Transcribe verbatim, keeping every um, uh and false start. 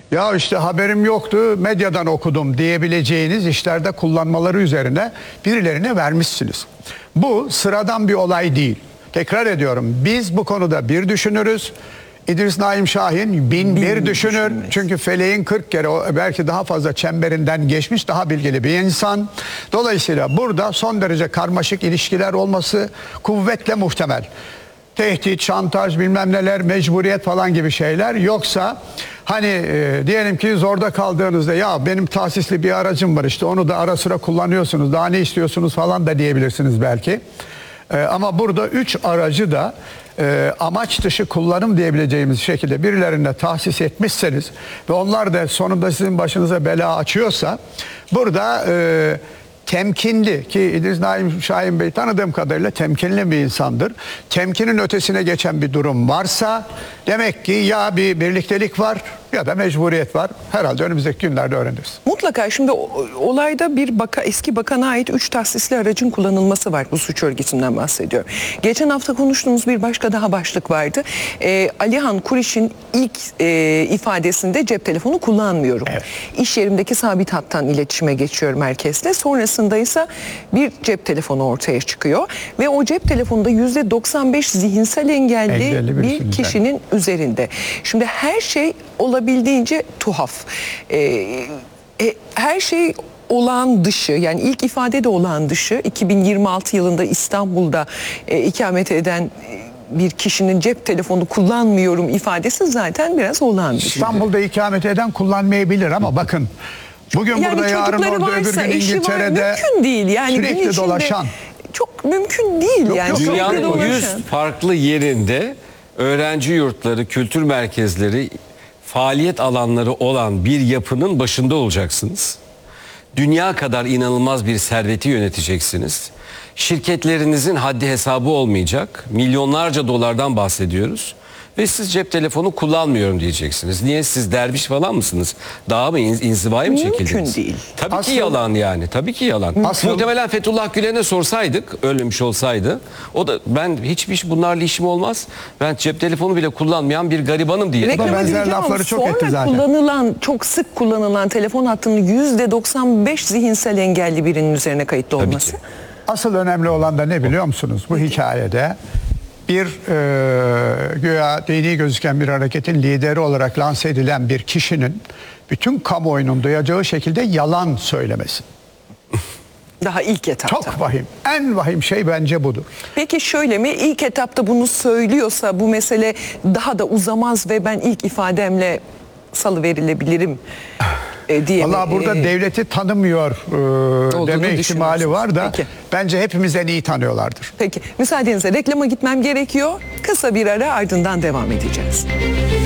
ya işte haberim yoktu, medyadan okudum diyebileceğiniz işlerde kullanmaları üzerine birilerine vermişsiniz. Bu sıradan bir olay değil. Tekrar ediyorum, biz bu konuda bir düşünürüz. İdris Naim Şahin bin bir, bir düşünür. Düşünmez. Çünkü feleğin kırk kere belki daha fazla çemberinden geçmiş daha bilgili bir insan. Dolayısıyla burada son derece karmaşık ilişkiler olması kuvvetle muhtemel. Tehdit, şantaj, bilmem neler, mecburiyet falan gibi şeyler. Yoksa hani e, diyelim ki zorda kaldığınızda ya benim tahsisli bir aracım var işte onu da ara sıra kullanıyorsunuz, daha ne istiyorsunuz falan da diyebilirsiniz belki. E, ama burada üç aracı da e, amaç dışı kullanım diyebileceğimiz şekilde birilerine tahsis etmişseniz ve onlar da sonunda sizin başınıza bela açıyorsa burada e, temkinli, ki İdris Naim Şahin Bey tanıdığım kadarıyla temkinli bir insandır. Temkinin ötesine geçen bir durum varsa demek ki ya bir birliktelik var ya da mecburiyet var. Herhalde önümüzdeki günlerde öğreniriz. Mutlaka. Şimdi olayda bir baka, eski bakana ait üç tahsisli aracın kullanılması var. Bu suç örgütünden bahsediyor. Geçen hafta konuştuğumuz bir başka daha başlık vardı. Ee, Alihan Kuriş'in ilk e, ifadesinde cep telefonu kullanmıyorum. Evet. İş yerimdeki sabit hattan iletişime geçiyorum herkesle. Sonrasında ise bir cep telefonu ortaya çıkıyor. Ve o cep telefonunda yüzde doksan beş zihinsel engelli, engelli bir, bir kişinin üzerinde. Şimdi her şey olabildiğince tuhaf. Ee, e, her şey olağan dışı, yani ilk ifade de olağan dışı. iki bin yirmi altı yılında İstanbul'da e, ikamet eden e, bir kişinin cep telefonu kullanmıyorum ifadesi zaten biraz olağan dışı. İstanbul'da ikamet eden kullanmayabilir ama bakın bugün yani burada yarın orada varsa, öbür gün İngiltere'de var, mümkün değil. Yani sürekli dolaşan. Çok mümkün değil. Yok, yani. yok, dünyanın yüz farklı yerinde öğrenci yurtları, kültür merkezleri, faaliyet alanları olan bir yapının başında olacaksınız. Dünya kadar inanılmaz bir serveti yöneteceksiniz. Şirketlerinizin haddi hesabı olmayacak. Milyonlarca dolardan bahsediyoruz. Ve siz cep telefonu kullanmıyorum diyeceksiniz. Niye, siz derviş falan mısınız? Daha mı inzivaya mı çekildiniz? Mümkün değil. Tabii Asıl, ki yalan yani. Tabii ki yalan. Asıl, muhtemelen Fethullah Gülen'e sorsaydık, ölmemiş olsaydı, o da ben hiçbir bunlarla işim olmaz, ben cep telefonu bile kullanmayan bir garibanım diye. Reklama benzer lafları çok etti zaten. Kullanılan, çok sık kullanılan telefon hattının yüzde doksan beş zihinsel engelli birinin üzerine kayıtlı olması. Asıl önemli olan da ne biliyor musunuz? Bu hikayede bir e, güya dini gözüken bir hareketin lideri olarak lanse edilen bir kişinin bütün kamuoyunun duyacağı şekilde yalan söylemesi. Daha ilk etapta. Çok vahim. En vahim şey bence budur. Peki şöyle mi? İlk etapta bunu söylüyorsa bu mesele daha da uzamaz ve ben ilk ifademle salıverilebilirim e, diye Vallahi mi? burada e, devleti tanımıyor e, deme ihtimali var da Peki. bence hepimizden iyi tanıyorlardır. Peki. Müsaadenizle reklama gitmem gerekiyor. Kısa bir ara, ardından devam edeceğiz.